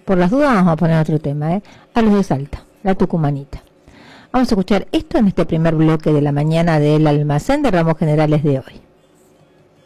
por las dudas vamos a poner otro tema, a los de Salta, la tucumanita. Vamos a escuchar esto en este primer bloque de la mañana del Almacén de Ramos Generales de hoy.